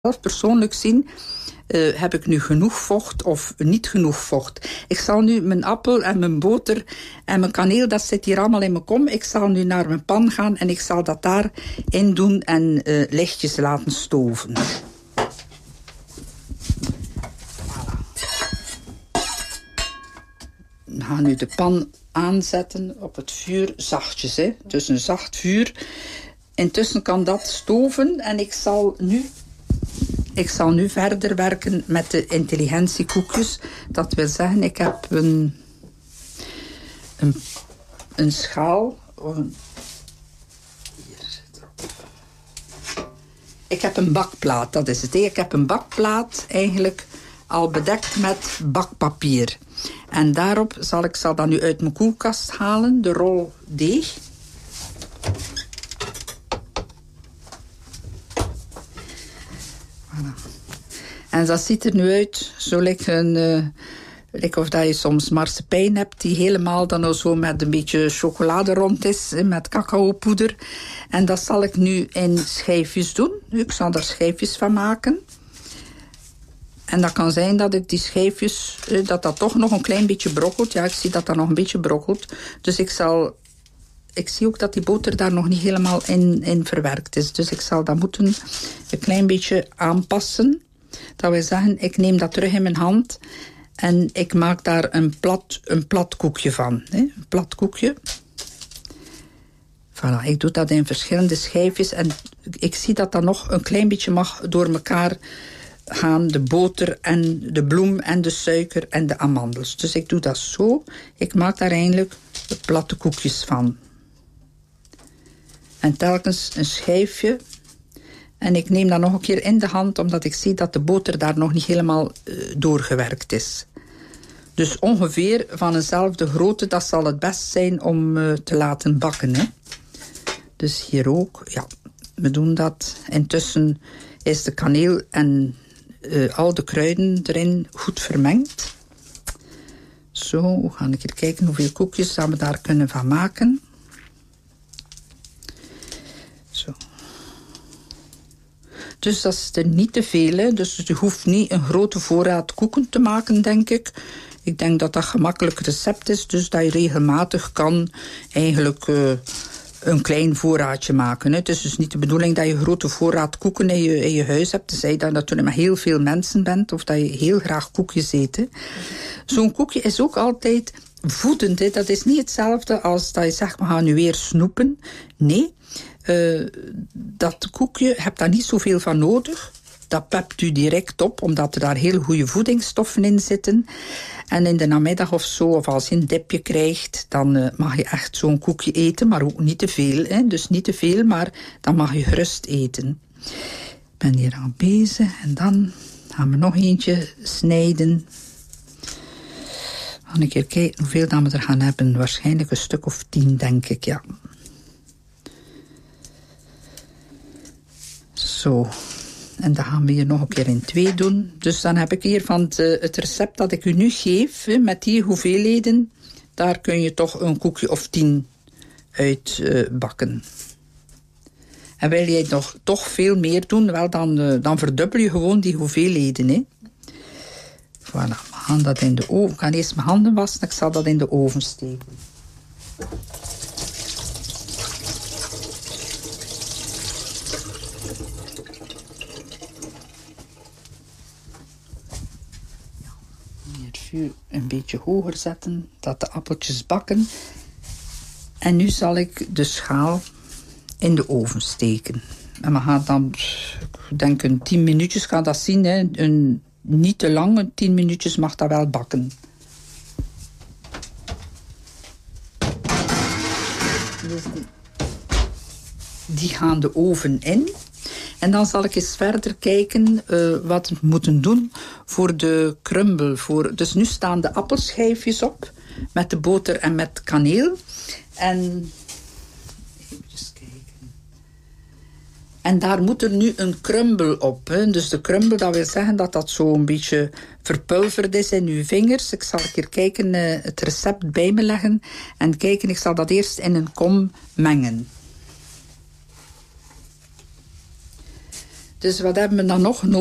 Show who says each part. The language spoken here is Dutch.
Speaker 1: zelf persoonlijk zien, heb ik nu genoeg vocht of niet genoeg vocht. Ik zal nu mijn appel en mijn boter en mijn kaneel, dat zit hier allemaal in mijn kom. Ik zal nu naar mijn pan gaan en ik zal dat daarin doen en lichtjes laten stoven. We gaan nu de pan aanzetten op het vuur, zachtjes, hè? Dus een zacht vuur. Intussen kan dat stoven en ik zal nu verder werken met de intelligentiekoekjes. Dat wil zeggen, ik heb een schaal. Hier zit erop. Ik heb een bakplaat, dat is het. Ik heb een bakplaat eigenlijk al bedekt met bakpapier. En daarop zal ik dat nu uit mijn koelkast halen, de rol deeg. Voilà. En dat ziet er nu uit, zo like of dat je soms marsepein hebt die helemaal dan al zo met een beetje chocolade rond is, met cacaopoeder. En dat zal ik nu in schijfjes doen. Ik zal er schijfjes van maken. En dat kan zijn dat ik die schijfjes, dat toch nog een klein beetje brokkelt. Ja, ik zie dat nog een beetje brokkelt. Dus ik zie ook dat die boter daar nog niet helemaal in verwerkt is. Dus ik zal dat moeten een klein beetje aanpassen. Dat wil zeggen, ik neem dat terug in mijn hand en ik maak daar een plat koekje van. Een plat koekje. Voilà, ik doe dat in verschillende schijfjes en ik zie dat dat nog een klein beetje mag door elkaar gaan, de boter en de bloem en de suiker en de amandels. Dus ik doe dat zo. Ik maak daar eigenlijk de platte koekjes van. En telkens een schijfje. En ik neem dat nog een keer in de hand, omdat ik zie dat de boter daar nog niet helemaal doorgewerkt is. Dus ongeveer van eenzelfde grootte, dat zal het best zijn om te laten bakken. Hè. Dus hier ook, ja, we doen dat. Intussen is de kaneel en al de kruiden erin goed vermengd. Zo, we gaan een keer kijken hoeveel koekjes dat we daar kunnen van maken. Zo. Dus dat is er niet te veel, hè. Dus je hoeft niet een grote voorraad koeken te maken, denk ik. Ik denk dat dat gemakkelijk recept is, dus dat je regelmatig kan eigenlijk een klein voorraadje maken. Hè. Het is dus niet de bedoeling dat je grote voorraad koeken in je huis hebt. Tenzij dat je natuurlijk met heel veel mensen bent of dat je heel graag koekjes eet. Hè. Zo'n koekje is ook altijd voedend. Hè. Dat is niet hetzelfde als dat je zegt, we gaan nu weer snoepen. Nee, dat koekje hebt daar niet zoveel van nodig. Dat pept u direct op, omdat er daar heel goede voedingsstoffen in zitten. En in de namiddag of zo, of als je een dipje krijgt, dan mag je echt zo'n koekje eten, maar ook niet te veel. Hè? Dus niet te veel, maar dan mag je gerust eten. Ik ben hier aan bezig en dan gaan we nog eentje snijden. We gaan een keer kijken hoeveel dat we er gaan hebben. Waarschijnlijk een stuk of 10, denk ik, ja. Zo. En dan gaan we hier nog een keer in 2 doen. Dus dan heb ik hier van het recept dat ik u nu geef, met die hoeveelheden, daar kun je toch een koekje of 10 uit bakken. En wil jij nog toch veel meer doen, wel dan verdubbel je gewoon die hoeveelheden. Hè. Voilà, we gaan dat in de oven. Ik ga eerst mijn handen wassen, ik zal dat in de oven steken. Vuur een beetje hoger zetten, dat de appeltjes bakken. En nu zal ik de schaal in de oven steken. En we gaan dan, ik denk een 10 minuutjes, ga dat zien, hè. Niet te lang, 10 minuutjes mag dat wel bakken. Dus die gaan de oven in. En dan zal ik eens verder kijken wat we moeten doen voor de crumble. Dus nu staan de appelschijfjes op met de boter en met kaneel. En even kijken. En daar moet er nu een crumble op. Hè. Dus de crumble, dat wil zeggen dat dat zo een beetje verpulverd is in uw vingers. Ik zal een keer kijken, het recept bij me leggen. En kijken, ik zal dat eerst in een kom mengen. Dus wat hebben we dan nog